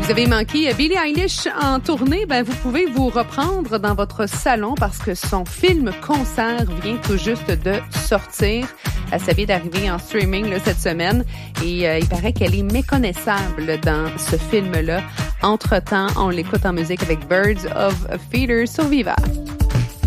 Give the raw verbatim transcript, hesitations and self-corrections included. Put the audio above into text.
Vous avez manqué Billie Eilish en tournée, ben vous pouvez vous reprendre dans votre salon parce que son film-concert vient tout juste de sortir. Ça vient d'arriver en streaming là, cette semaine et euh, il paraît qu'elle est méconnaissable dans ce film-là. Entre-temps, on l'écoute en musique avec Birds of a Feeder sur Viva.